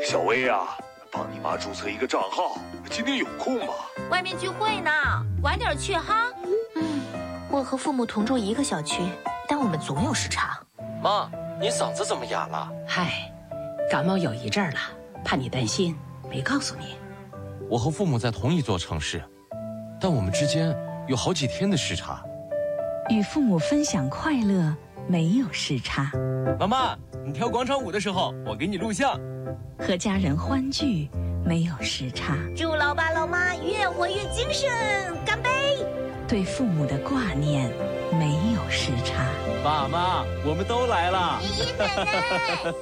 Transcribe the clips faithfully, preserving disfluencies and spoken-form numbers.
小薇啊，帮你妈注册一个账号，今天有空吗？ 外面聚会呢，晚点去哈。 嗯，我和父母同住一个小区，但我们总有时差。 妈，你嗓子怎么哑了？ 嗨，感冒有一阵儿了，怕你担心，没告诉你。 我和父母在同一座城市，但我们之间有好几天的时差。 与父母分享快乐，没有时差。 妈妈，你跳广场舞的时候，我给你录像。 和家人欢聚，没有时差。 祝老爸老妈越活越精神，干杯！ 对父母的挂念，没有时差。 爸妈，我们都来了。 爷爷奶奶。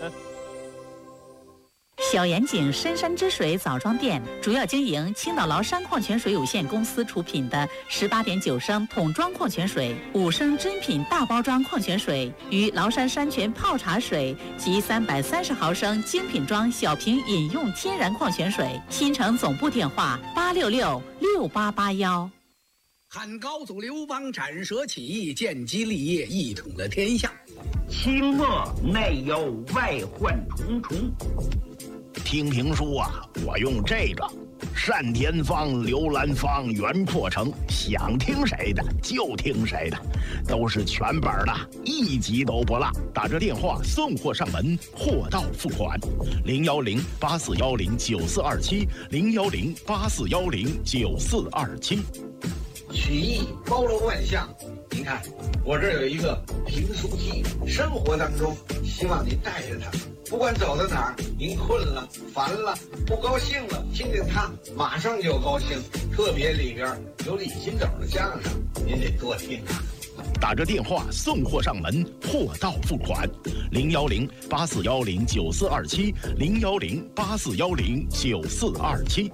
小盐井深山之水枣庄店主要经营青岛崂山矿泉水有限公司出品的十八点九升桶装矿泉水、五升真品大包装矿泉水与崂山山泉泡茶水及三百三十毫升精品装小瓶饮用天然矿泉水。新城总部电话八六六六八八幺。 汉高祖刘邦斩蛇起，建基立业，一统了天下。 清末内忧外患重重。 听评书啊，我用这个单田芳、刘兰芳、袁阔成，想听谁的就听谁的，都是全本的，一集都不落。打这电话送货上门，货到付款。零幺零八四幺零九四二七，零幺零八四幺零九四二七。 曲艺包罗万象，您看我这儿有一个评书机，生活当中希望您带着它，不管走到哪儿，您困了、烦了、不高兴了，听见它马上就高兴。特别里边有李金斗的相声，您得多听啊。 打着电话送货上门，货到付款。零幺零八四幺零九四二七，零幺零八四幺零九四二七。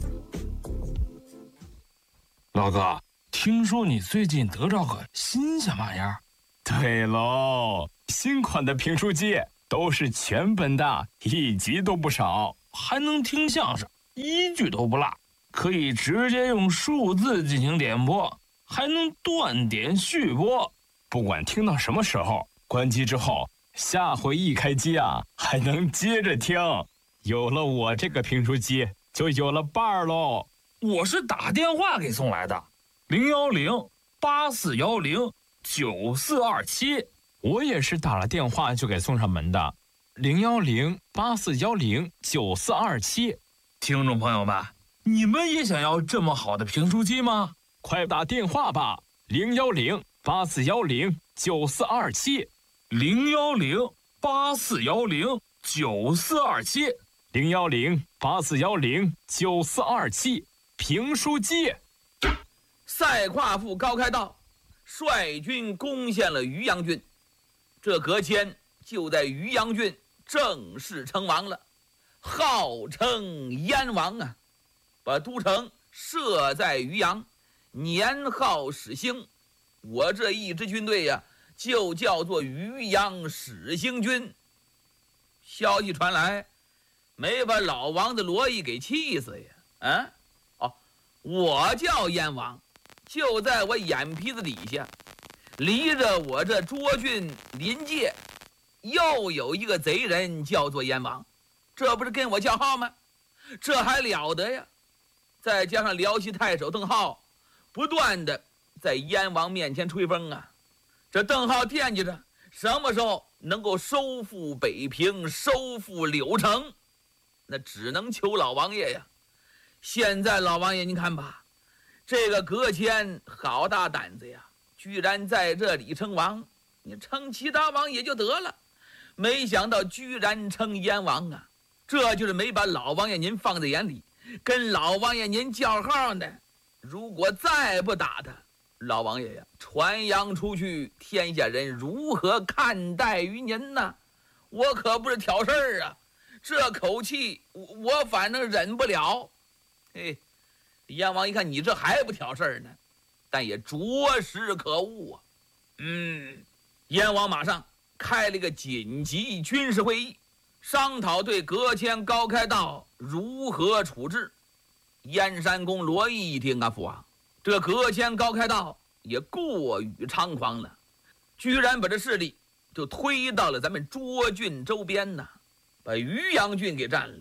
老哥，听说你最近得着个新鲜玩意儿？对喽，新款的评书机都是全本的，一集都不少，还能听相声，一句都不落，可以直接用数字进行点播，还能断点续播。不管听到什么时候，关机之后，下回一开机啊，还能接着听。有了我这个评书机，就有了伴儿喽。我是打电话给送来的，零幺零八四幺零九四二七。我也是打了电话就给送上门的，零幺零八四幺零九四二七。听众朋友们，你们也想要这么好的评书机吗？快打电话吧，零幺零八四幺零九四二七，零幺零八四幺零九四二七，零幺零八四幺零九四二七。评书机。 赛夸父高开道，率军攻陷了渔阳郡。这隔天就在渔阳郡正式称王了，号称燕王啊，把都城设在渔阳，年号始兴。我这一支军队呀、啊，就叫做渔阳始兴军。消息传来，没把老王的罗毅给气死呀！啊，哦，我叫燕王，就在我眼皮子底下，离着我这涿郡临界，又有一个贼人叫做燕王，这不是跟我叫号吗？这还了得呀！再加上辽西太守邓浩，不断的在燕王面前吹风啊，这邓浩惦记着什么时候能够收复北平，收复柳城，那只能求老王爷呀。现在老王爷您看吧，这个葛谦好大胆子呀，居然在这里称王，你称其他王也就得了，没想到居然称燕王啊，这就是没把老王爷您放在眼里，跟老王爷您叫号呢。如果再不打他，老王爷呀，传扬出去，天下人如何看待于您呢？我可不是挑事儿啊，这口气我我反正忍不了。嘿，燕王一看你这还不挑事儿呢，但也着实可恶啊。嗯，燕王马上开了一个紧急军事会议，商讨对葛谦、高开道如何处置。燕山公罗毅一听啊，父王，这葛谦、高开道也过于猖狂了，居然把这势力就推到了咱们涿郡周边呐，把渔阳郡给占了。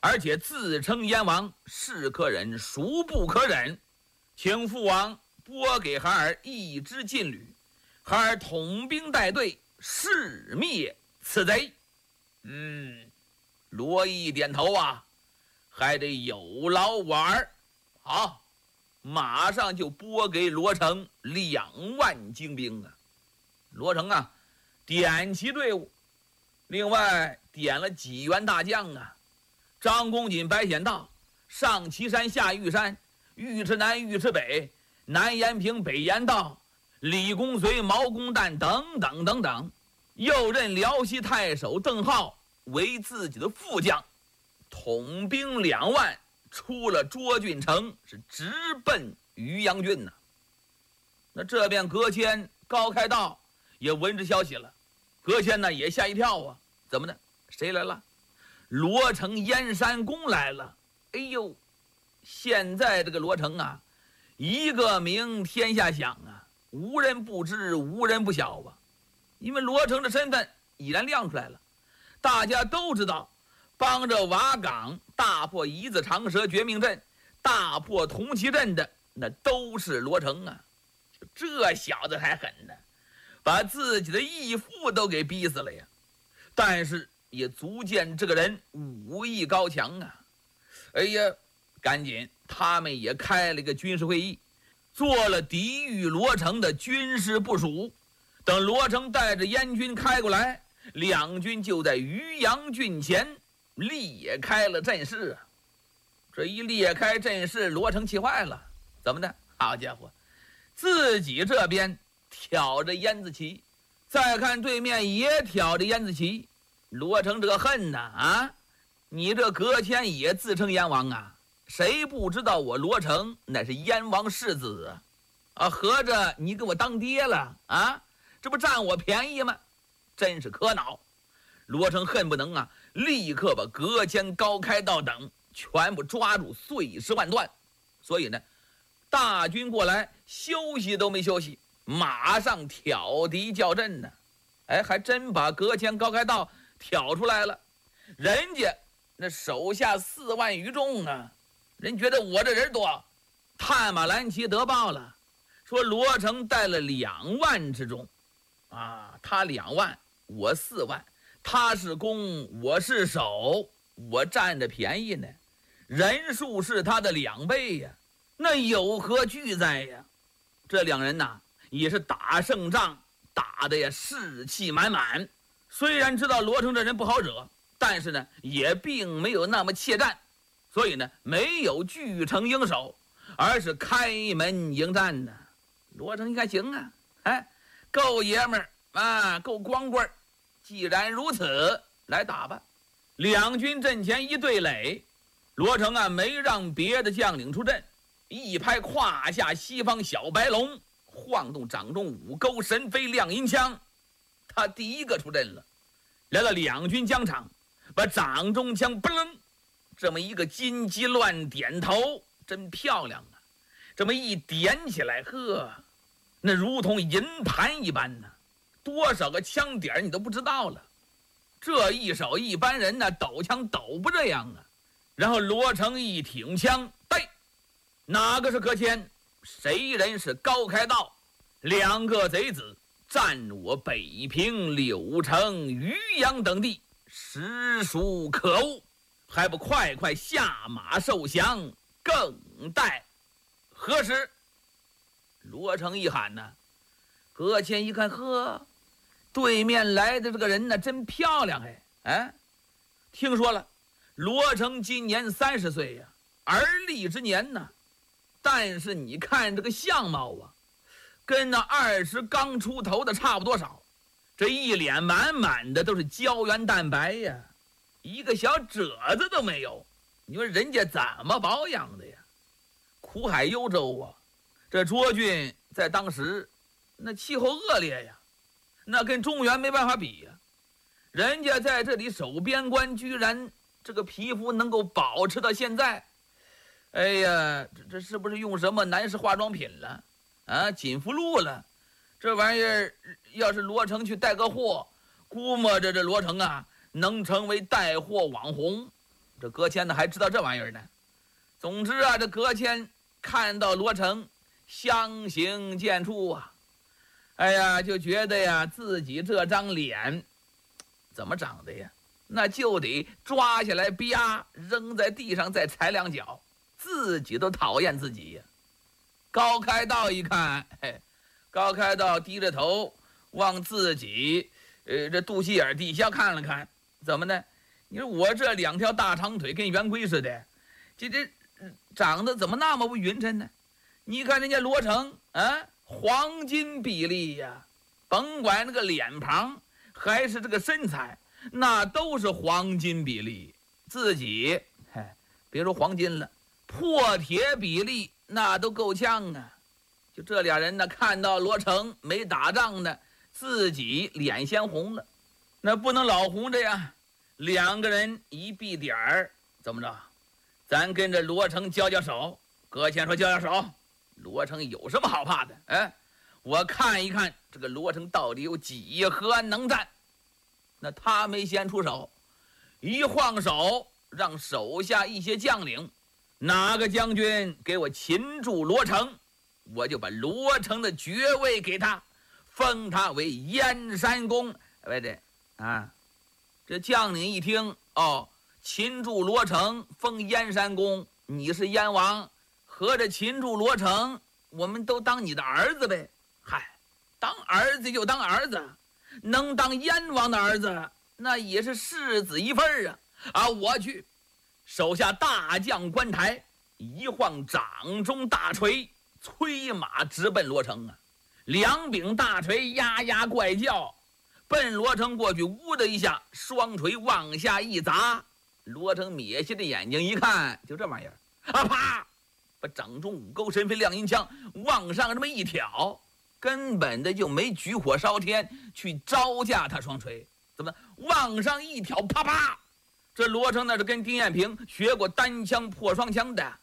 而且自称燕王，是可忍，孰不可忍？请父王拨给孩儿一支劲旅，孩儿统兵带队，誓灭此贼。嗯，罗毅点头啊，还得有劳我儿。好，马上就拨给罗成两万精兵啊！罗成啊，点齐队伍，另外点了几员大将啊，张公瑾、白显道，上岐山下玉山，尉迟南、尉迟北，南延平、北延道，李公随、毛公旦等等等等，又任辽西太守邓浩为自己的副将，统兵两万，出了涿郡城，是直奔渔阳郡呐。那这边葛谦、高开道也闻知消息了，葛谦呢也吓一跳啊，怎么的？谁来了？罗成燕山公来了。哎呦，现在这个罗成啊，一个名天下响啊，无人不知，无人不晓啊。因为罗成的身份已然亮出来了，大家都知道，帮着瓦岗大破一字长蛇绝命阵，大破铜旗阵的那都是罗成啊。这小子还狠呢，把自己的义父都给逼死了呀！但是也足见这个人武艺高强啊！哎呀，赶紧他们也开了一个军事会议，做了抵御罗成的军事部署。等罗成带着燕军开过来，两军就在渔阳郡前裂开了阵势啊！这一裂开阵势，罗成气坏了，怎么的？好家伙，自己这边挑着燕子旗，再看对面也挑着燕子旗，罗成这个恨呐啊！你这葛谦也自称燕王啊？谁不知道我罗成乃是燕王世子啊？啊，合着你给我当爹了啊？这不占我便宜吗？真是可恼！罗成恨不能啊，立刻把葛谦、高开道等全部抓住，碎尸万段。所以呢，大军过来，休息都没休息，马上挑敌叫阵呢。哎，还真把葛谦、高开道挑出来了。人家那手下四万余众啊，人觉得我这人多。探马兰奇得报了，说罗成带了两万之众啊，他两万，我四万，他是攻，我是守，我占着便宜呢，人数是他的两倍呀，那有何惧哉呀？这两人呐，也是打胜仗，打得呀士气满满。虽然知道罗成这人不好惹，但是呢，也并没有那么怯战，所以呢，没有据城应守，而是开门迎战呢。罗成一看行啊，哎，够爷们儿啊，够光棍儿。既然如此，来打吧！两军阵前一对垒，罗成啊没让别的将领出阵，一拍胯下西方小白龙，晃动掌中五钩神飞亮银枪，他第一个出阵了。来到两军疆场，把掌中枪嘣楞，这么一个金鸡乱点头，真漂亮啊！这么一点起来，呵，那如同银盘一般呢，多少个枪点你都不知道了。这一手一般人呢抖枪抖不这样啊。然后罗成一挺枪，对，哪个是葛谦，谁人是高开道？两个贼子占我北平、柳城、渔阳等地，实属可恶，还不快快下马受降，更待何时？罗成一喊呢，葛谦一看，呵，对面来的这个人呢真漂亮哎！哎，听说了，罗成今年三十岁呀，而立之年呢，但是你看这个相貌啊，跟那二十刚出头的差不多少，这一脸满满的都是胶原蛋白呀，一个小褶子都没有。你说人家怎么保养的呀？苦海幽州啊，这涿郡在当时那气候恶劣呀，那跟中原没办法比呀。人家在这里守边关，居然这个皮肤能够保持到现在。哎呀，这这是不是用什么男士化妆品了啊？锦肤露了？这玩意儿要是罗成去带个货，估摸着这罗成啊能成为带货网红。 这葛谦呢还知道这玩意儿呢。总之啊，这葛谦看到罗成相形见绌啊，哎呀，就觉得呀自己这张脸怎么长的呀？那就得抓下来啪扔在地上再踩两脚，自己都讨厌自己呀。高开道一看，嘿，高开道低着头往自己呃这肚脐眼底下看了看，怎么呢？你说我这两条大长腿跟圆规似的，这这长得怎么那么不匀称呢？你看人家罗成啊，黄金比例呀，甭管那个脸庞还是这个身材，那都是黄金比例。自己嗨，别说黄金了，破铁比例那都够呛啊。就这俩人呢，看到罗成没打仗呢，自己脸先红了，那不能老红着呀。两个人一闭点儿，怎么着？咱跟着罗成交交手。葛谦说交交手，罗成有什么好怕的？哎，我看一看这个罗成到底有几何能战。那他没先出手，一晃手，让手下一些将领，哪个将军给我擒住罗成，我就把罗成的爵位给他，封他为燕山公。喂，这啊，这将领一听，哦，擒住罗成，封燕山公，你是燕王，合着擒住罗成，我们都当你的儿子呗。嗨，当儿子就当儿子，能当燕王的儿子，那也是世子一份啊！啊，我去，手下大将关台一晃掌中大锤，催马直奔罗成啊！两柄大锤呀呀怪叫，奔罗成过去，呜的一下，双锤往下一砸。罗成瘪下的眼睛一看，就这玩意儿啊，啪！把掌中五钩神飞亮银枪往上这么一挑，根本的就没举火烧天去招架他双锤，怎么往上一挑，啪啪！这罗成那是跟丁彦平学过单枪破双枪的，